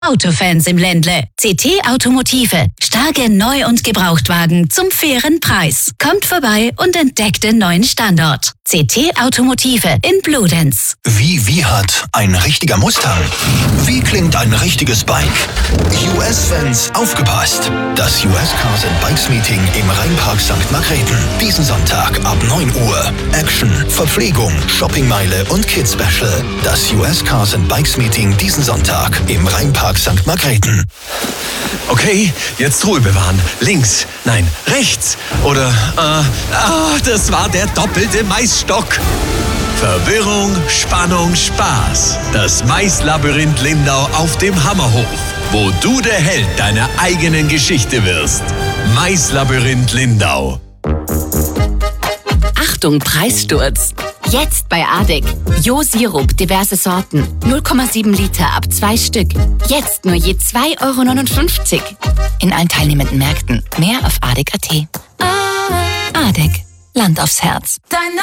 Autofans im Ländle. CT Automotive. Starke Neu- und Gebrauchtwagen zum fairen Preis. Kommt vorbei und entdeckt den neuen Standort. CT Automotive in Bludenz. Wie hat ein richtiger Mustang? Wie klingt ein richtiges Bike? US-Fans, aufgepasst! Das US Cars and Bikes Meeting im Rheinpark St. Margrethen. Diesen Sonntag ab 9 Uhr. Action, Verpflegung, Shoppingmeile und Kids Special. Das US Cars and Bikes Meeting diesen Sonntag im Rheinpark St. Margrethen. Okay, jetzt Ruhe bewahren. Links, nein, rechts. Oder, das war der doppelte Maisstock. Verwirrung, Spannung, Spaß. Das Maislabyrinth Lindau auf dem Hammerhof, wo du der Held deiner eigenen Geschichte wirst. Maislabyrinth Lindau. Achtung, Preissturz. Jetzt bei ADEC. Jo-Sirup, diverse Sorten. 0,7 Liter ab 2 Stück. Jetzt nur je 2,59 €. In allen teilnehmenden Märkten. Mehr auf adec.at. ADEC. Land aufs Herz.